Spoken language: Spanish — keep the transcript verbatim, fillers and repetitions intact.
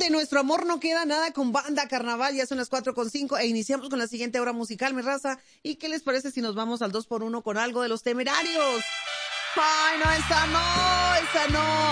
de nuestro amor no queda nada con Banda Carnaval, ya son las cuatro con cinco e iniciamos con la siguiente hora musical, mi raza. ¿Y qué les parece si nos vamos al dos por uno con algo de Los Temerarios? ¡Ay, no, esa no, esa no!